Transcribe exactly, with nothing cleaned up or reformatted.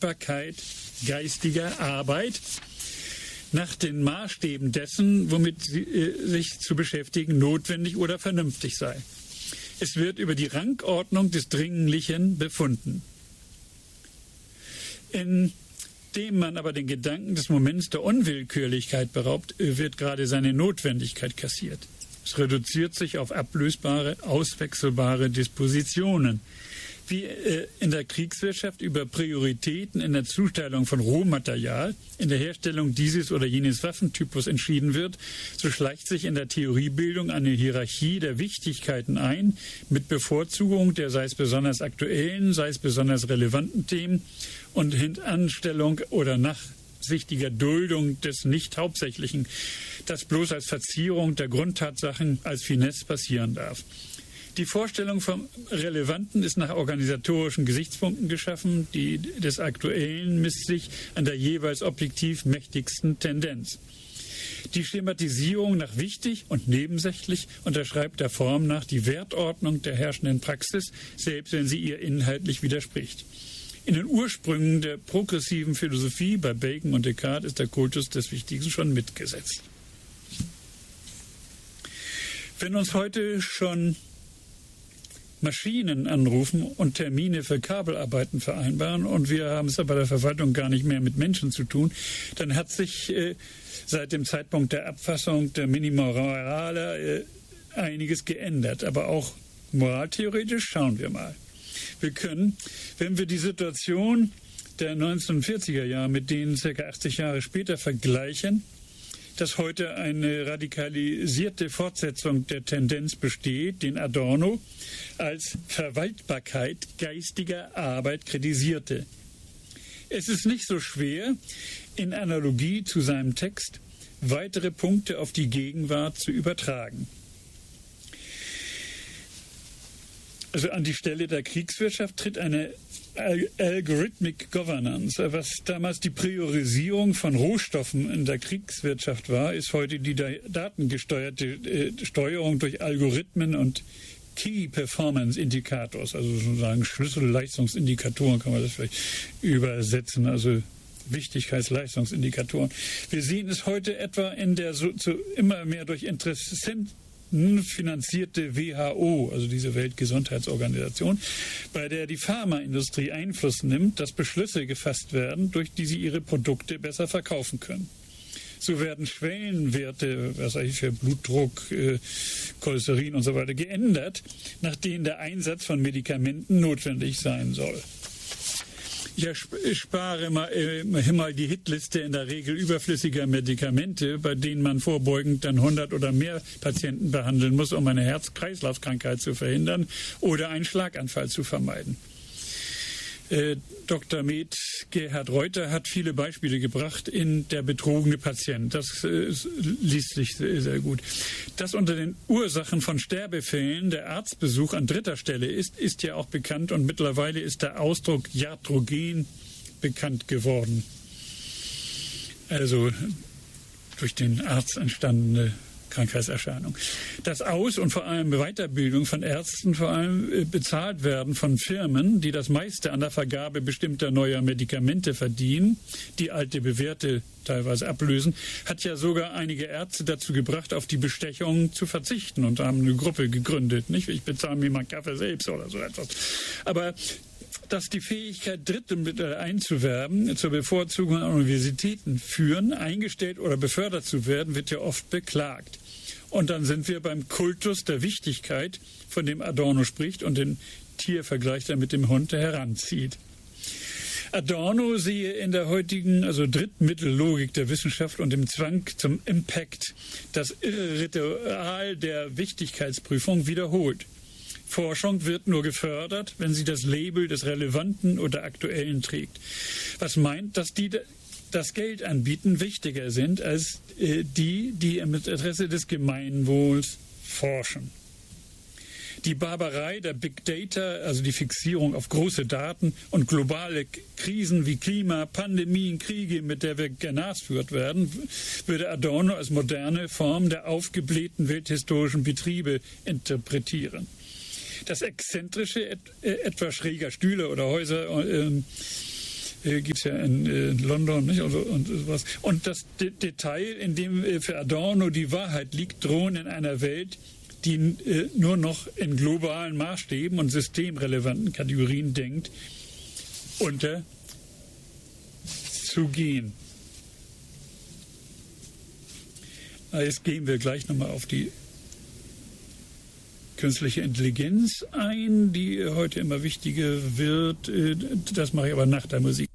Verwaltbarkeit geistiger Arbeit nach den Maßstäben dessen, womit sie, äh, sich zu beschäftigen notwendig oder vernünftig sei. Es wird über die Rangordnung des Dringlichen befunden. Indem man aber den Gedanken des Moments der Unwillkürlichkeit beraubt, wird gerade seine Notwendigkeit kassiert. Es reduziert sich auf ablösbare, auswechselbare Dispositionen. Wie äh, in der Kriegswirtschaft über Prioritäten in der Zuteilung von Rohmaterial, in der Herstellung dieses oder jenes Waffentypus entschieden wird, so schleicht sich in der Theoriebildung eine Hierarchie der Wichtigkeiten ein, mit Bevorzugung der sei es besonders aktuellen, sei es besonders relevanten Themen und Hintanstellung oder nachsichtiger Duldung des Nicht-Hauptsächlichen, das bloß als Verzierung der Grundtatsachen als Finesse passieren darf. Die Vorstellung vom Relevanten ist nach organisatorischen Gesichtspunkten geschaffen, die des Aktuellen misst sich an der jeweils objektiv mächtigsten Tendenz. Die Schematisierung nach wichtig und nebensächlich unterschreibt der Form nach die Wertordnung der herrschenden Praxis, selbst wenn sie ihr inhaltlich widerspricht. In den Ursprüngen der progressiven Philosophie bei Bacon und Descartes ist der Kultus des Wichtigsten schon mitgesetzt. Wenn uns heute schon Maschinen anrufen und Termine für Kabelarbeiten vereinbaren und wir haben es aber bei der Verwaltung gar nicht mehr mit Menschen zu tun, dann hat sich äh, seit dem Zeitpunkt der Abfassung der Minimorale äh, einiges geändert. Aber auch moraltheoretisch schauen wir mal. Wir können, wenn wir die Situation der neunzehnhundertvierziger Jahre mit denen ca. achtzig Jahre später vergleichen, dass heute eine radikalisierte Fortsetzung der Tendenz besteht, den Adorno als Verwaltbarkeit geistiger Arbeit kritisierte. Es ist nicht so schwer, in Analogie zu seinem Text weitere Punkte auf die Gegenwart zu übertragen. Also an die Stelle der Kriegswirtschaft tritt eine Algorithmic Governance. Was damals die Priorisierung von Rohstoffen in der Kriegswirtschaft war, ist heute die datengesteuerte äh, Steuerung durch Algorithmen und Key Performance Indicators, also sozusagen Schlüsselleistungsindikatoren kann man das vielleicht übersetzen, also Wichtigkeitsleistungsindikatoren. Wir sehen es heute etwa in der so, so immer mehr durch Interessenten finanzierte W H O, also diese Weltgesundheitsorganisation, bei der die Pharmaindustrie Einfluss nimmt, dass Beschlüsse gefasst werden, durch die sie ihre Produkte besser verkaufen können. So werden Schwellenwerte, was weiß ich, für Blutdruck, äh, Cholesterin und so weiter geändert, nach denen der Einsatz von Medikamenten notwendig sein soll. Ich spare mal, äh, mal die Hitliste in der Regel überflüssiger Medikamente, bei denen man vorbeugend dann hundert oder mehr Patienten behandeln muss, um eine Herz-Kreislauf-Krankheit zu verhindern oder einen Schlaganfall zu vermeiden. Äh, Doktor Med Gerhard Reuter hat viele Beispiele gebracht in Der betrogene Patient. Das äh, liest sich sehr, sehr gut. Dass unter den Ursachen von Sterbefällen der Arztbesuch an dritter Stelle ist, ist ja auch bekannt und mittlerweile ist der Ausdruck Iatrogen bekannt geworden. Also durch den Arzt entstandene Krankheitserscheinung. Das Aus- und vor allem Weiterbildung von Ärzten vor allem bezahlt werden von Firmen, die das meiste an der Vergabe bestimmter neuer Medikamente verdienen, die alte bewährte teilweise ablösen, hat ja sogar einige Ärzte dazu gebracht, auf die Bestechung zu verzichten und haben eine Gruppe gegründet. Nicht? Ich bezahle mir meinen Kaffee selbst oder so etwas. Aber dass die Fähigkeit, Dritte einzuwerben, zur Bevorzugung an Universitäten führen, eingestellt oder befördert zu werden, wird ja oft beklagt. Und dann sind wir beim Kultus der Wichtigkeit, von dem Adorno spricht und den Tiervergleich dann mit dem Hund heranzieht. Adorno sehe in der heutigen, also Drittmittellogik der Wissenschaft und dem Zwang zum Impact das irre Ritual der Wichtigkeitsprüfung wiederholt. Forschung wird nur gefördert, wenn sie das Label des Relevanten oder Aktuellen trägt. Was meint, dass die das Geld anbieten wichtiger sind als äh, die, die im Interesse des Gemeinwohls forschen. Die Barbarei der Big Data, also die Fixierung auf große Daten und globale Krisen wie Klima, Pandemien, Kriege, mit der wir genasführt werden, würde Adorno als moderne Form der aufgeblähten welthistorischen Betriebe interpretieren. Das Exzentrische, et, etwa schräger Stühle oder Häuser, äh, äh, gibt es ja in äh, London, nicht? Und, und sowas. Und das De- Detail, in dem äh, für Adorno die Wahrheit liegt, drohen in einer Welt, die äh, nur noch in globalen Maßstäben und systemrelevanten Kategorien denkt, unter zu gehen. Jetzt gehen wir gleich nochmal auf die künstliche Intelligenz ein, die heute immer wichtiger wird. Das mache ich aber nach der Musik.